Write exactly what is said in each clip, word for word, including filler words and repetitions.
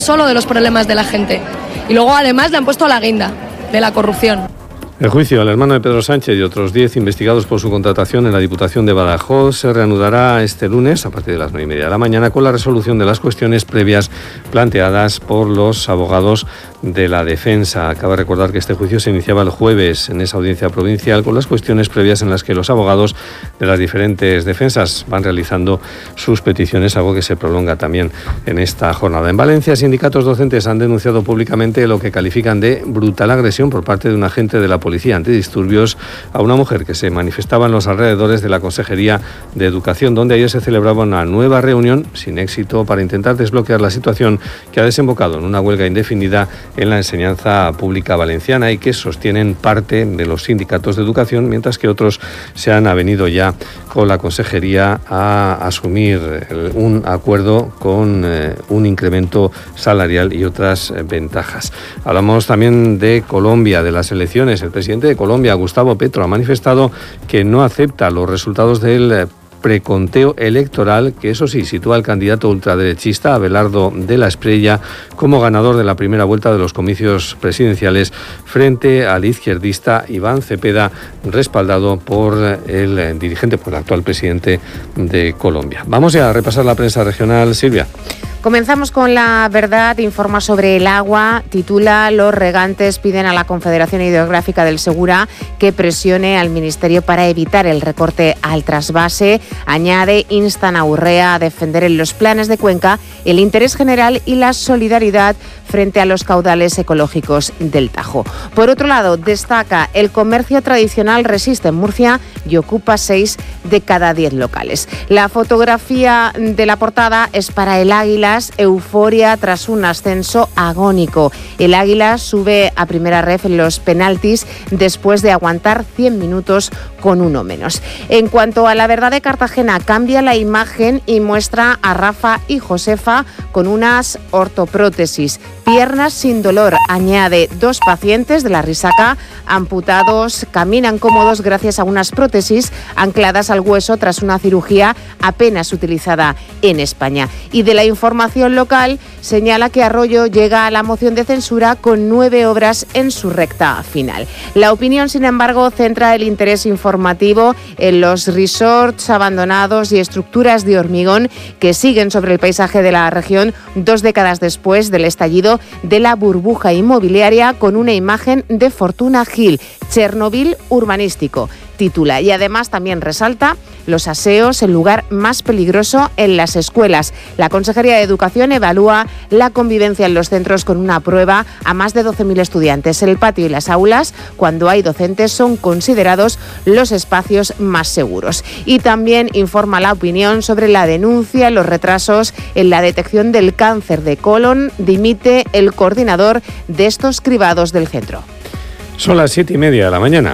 solo de los problemas de la gente. Y luego además le han puesto la guinda de la corrupción. El juicio al hermano de Pedro Sánchez y otros diez investigados por su contratación en la Diputación de Badajoz se reanudará este lunes a partir de las nueve y media de la mañana con la resolución de las cuestiones previas planteadas por los abogados de la defensa. Cabe recordar que este juicio se iniciaba el jueves en esa audiencia provincial con las cuestiones previas en las que los abogados de las diferentes defensas van realizando sus peticiones, algo que se prolonga también en esta jornada. En Valencia, sindicatos docentes han denunciado públicamente lo que califican de brutal agresión por parte de un agente de la policía Policía antidisturbios a una mujer que se manifestaba en los alrededores de la Consejería de Educación, donde ayer se celebraba una nueva reunión sin éxito para intentar desbloquear la situación que ha desembocado en una huelga indefinida en la enseñanza pública valenciana y que sostienen parte de los sindicatos de educación, mientras que otros se han avenido ya con la Consejería a asumir un acuerdo con eh, un incremento salarial y otras eh, ventajas. Hablamos también de Colombia, de las elecciones. El presidente de Colombia, Gustavo Petro, ha manifestado que no acepta los resultados del preconteo electoral, que eso sí, sitúa al candidato ultraderechista Abelardo de la Espriella como ganador de la primera vuelta de los comicios presidenciales frente al izquierdista Iván Cepeda, respaldado por el dirigente, por el actual presidente de Colombia. Vamos ya a repasar la prensa regional. Silvia. Comenzamos con La Verdad, informa sobre el agua, titula: los regantes piden a la Confederación Hidrográfica del Segura que presione al Ministerio para evitar el recorte al trasvase. Añade, instan a Urrea a defender en los planes de Cuenca el interés general y la solidaridad frente a los caudales ecológicos del Tajo. Por otro lado, destaca: el comercio tradicional resiste en Murcia y ocupa seis de cada diez locales. La fotografía de la portada es para el Águila, euforia tras un ascenso agónico. El Águila sube a primera ref en los penaltis después de aguantar cien minutos con uno menos. En cuanto a La Verdad de Cartagena, cambia la imagen y muestra a Rafa y Josefa con unas ortoprótesis. Piernas sin dolor, añade: dos pacientes de la Risaca amputados caminan cómodos gracias a unas prótesis ancladas al hueso tras una cirugía apenas utilizada en España. Y de la información local, señala que Arroyo llega a la moción de censura con nueve obras en su recta final. La Opinión, sin embargo, centra el interés informativo en los resorts abandonados y estructuras de hormigón que siguen sobre el paisaje de la región dos décadas después del estallido de la burbuja inmobiliaria, con una imagen de Fortuna Gil, Chernobyl urbanístico, titula. Y además también resalta los aseos, el lugar más peligroso en las escuelas. La Consejería de Educación evalúa la convivencia en los centros con una prueba a más de doce mil estudiantes. El patio y las aulas, cuando hay docentes, son considerados los espacios más seguros. Y también informa La Opinión sobre la denuncia, los retrasos en la detección del cáncer de colon. Dimite el coordinador de estos cribados del centro. Son las siete y media de la mañana.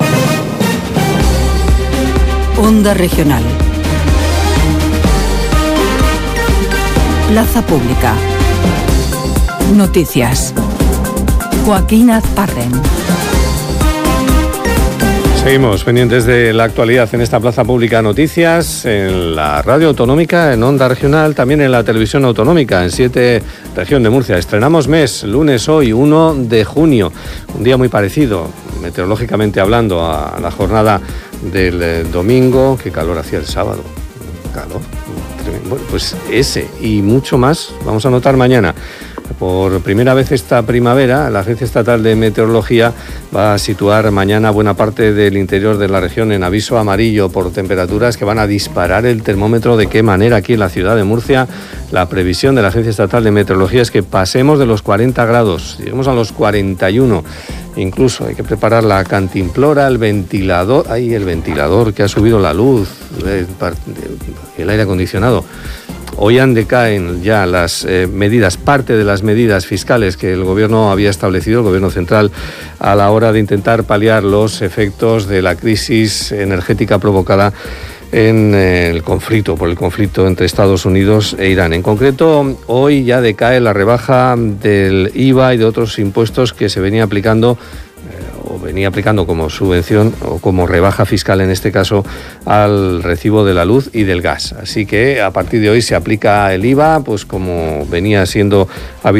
Onda Regional. Plaza Pública. Noticias. Joaquín Azparren. Seguimos pendientes de la actualidad en esta Plaza Pública. Noticias en la radio autonómica, en Onda Regional, también en la televisión autonómica, en siete, región de Murcia. Estrenamos mes, lunes hoy, uno de junio, un día muy parecido, meteorológicamente hablando, a la jornada del eh, domingo. Qué calor hacía el sábado, calor, tremendo. Bueno, pues ese y mucho más vamos a notar mañana. Por primera vez esta primavera, la Agencia Estatal de Meteorología va a situar mañana buena parte del interior de la región en aviso amarillo por temperaturas que van a disparar el termómetro. ¿De qué manera? Aquí en la ciudad de Murcia, la previsión de la Agencia Estatal de Meteorología es que pasemos de los cuarenta grados, lleguemos a los cuarenta y uno. Incluso hay que preparar la cantimplora, el ventilador, ay, el ventilador que ha subido la luz, el aire acondicionado. Hoy han decaen ya las eh, medidas, parte de las medidas fiscales que el Gobierno había establecido, el Gobierno central, a la hora de intentar paliar los efectos de la crisis energética provocada en el conflicto, por el conflicto entre Estados Unidos e Irán. En concreto, hoy ya decae la rebaja del I V A y de otros impuestos que se venía aplicando o venía aplicando como subvención o como rebaja fiscal en este caso al recibo de la luz y del gas. Así que a partir de hoy se aplica el I V A, pues como venía siendo habitual